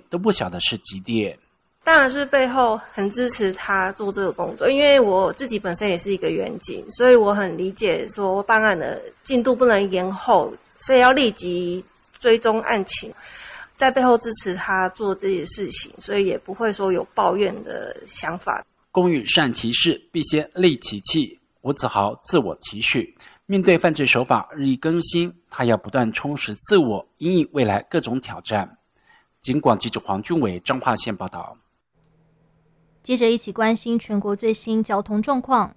都不晓得是几点。 当然是背后很支持他做这个工作，因为我自己本身也是一个员警，所以我很理解说办案的进度不能延后，所以要立即追踪案情，在背后支持他做这些事情，所以也不会说有抱怨的想法。 工欲善其事，必先利其器。吴子豪自我期许，面对犯罪手法日益更新，他要不断充实自我，因应未来各种挑战。警广记者黄俊伟彰化县报道。 接着一起关心全国最新交通状况。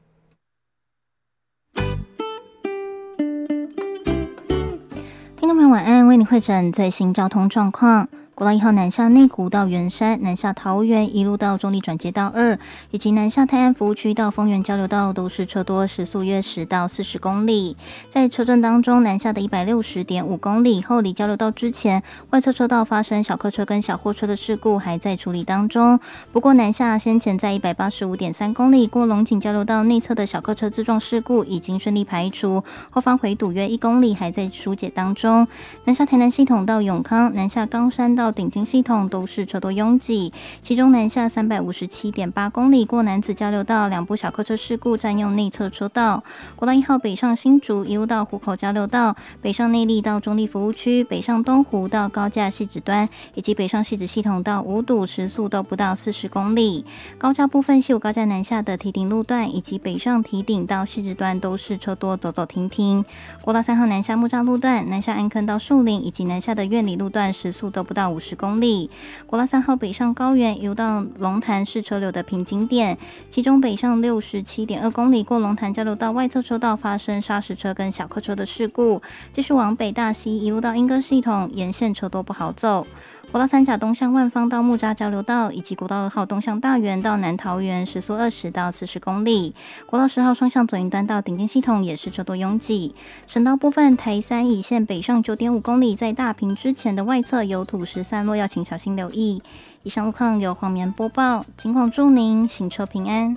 听众朋友晚安，为你汇整最新交通状况。国道1号南下内湖到圆山，南下桃园一路到中坜转接道2，以及南下泰安服务区到丰原交流道都是车多，时速约10到40公里。在车阵当中，南下的 160.5 公里后离交流道之前，外侧车道发生小客车跟小货车的事故还在处理当中。不过南下先前在 185.3 公里过龙井交流道内侧的小客车自撞事故已经顺利排除，后方回堵约1公里还在疏解当中。南下台南系统到永康，南下冈山到顶金系统都是车多拥挤，其中南下 357.8 公里过楠梓交流道两部小客车事故占用内侧车道。国道1号北上新竹一路到湖口交流道，北上内壢到中坜服务区，北上东湖到高架汐止端，以及北上汐止系统到五堵时速都不到40公里。高架部分西武高架南下的堤顶路段以及北上堤顶到汐止端都是车多走走停停。国道3号南下木栅路段，南下安坑到树林以及南下的苑里路段时速都不到50公里。国道3号北上高原一路到龙潭是车流的瓶颈点，其中北上 67.2 公里过龙潭交流道外侧车道发生砂石车跟小客车的事故，继续往北大溪一路到莺歌系统沿线车多不好走。国道3甲东向万芳到木栅交流道，以及国道2号东向大园到南桃园时速20到40公里。国道10号双向左营端到顶尖系统也是车多拥挤。省道部分，台3乙线北上 9.5 公里，在大坪之前的外侧有土石散落，要请小心留意。以上路况由黄棉播报，警广祝您行车平安。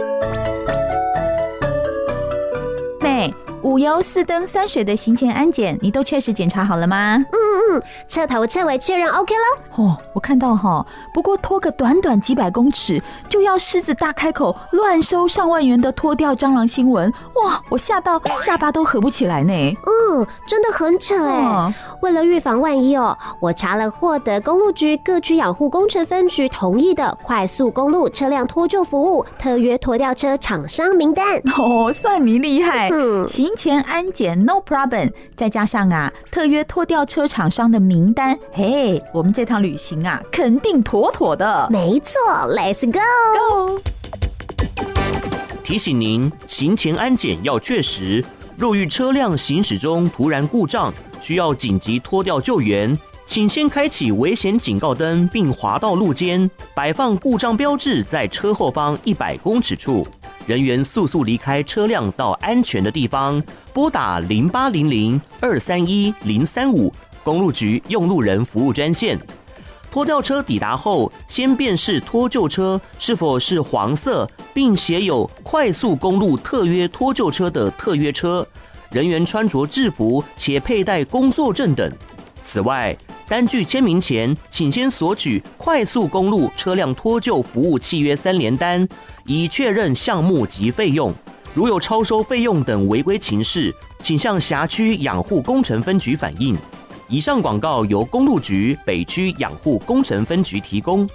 5油4灯3水的行前安检，你都确实检查好了吗？ 彻头彻尾确认 OK 了。 我看到不过拖个短短几百公尺，就要狮子大开口乱收上万元的拖吊蟑螂新闻，哇！我吓到下巴都合不起来呢。 真的很扯哎。为了预防万一我查了获得公路局各区养护工程分局同意的快速公路车辆拖救服务特约拖吊车厂商名单。 算你厉害。行前安检 no problem， 再加上特约拖吊车厂商的名单，我们这趟旅行肯定妥妥的。 没错 ，Let's go！ 提醒您，行前安检要确实。若遇车辆行驶中突然故障，需要紧急拖吊救援，请先开启危险警告灯，并滑到路肩，摆放故障标志在车后方100公尺处。人员速速离开车辆到安全的地方，拨打0800-231-035公路局用路人服务专线。拖吊车抵达后，先辨识拖救车是否是黄色，并写有快速公路特约拖救车的特约车，人员穿着制服且佩戴工作证等。此外，单据签名前，请先索取快速公路车辆拖救服务契约3联单，以确认项目及费用。如有超收费用等违规情事，请向辖区养护工程分局反映。以上广告由公路局北区养护工程分局提供。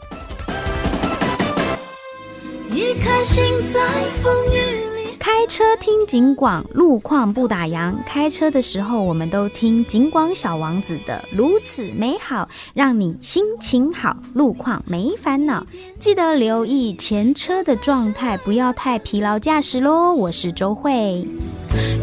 一颗心在风雨里。 开车听警广，路况不打烊。开车的时候，我们都听警广小王子的如此美好，让你心情好，路况没烦恼。记得留意前车的状态，不要太疲劳驾驶咯。我是周慧。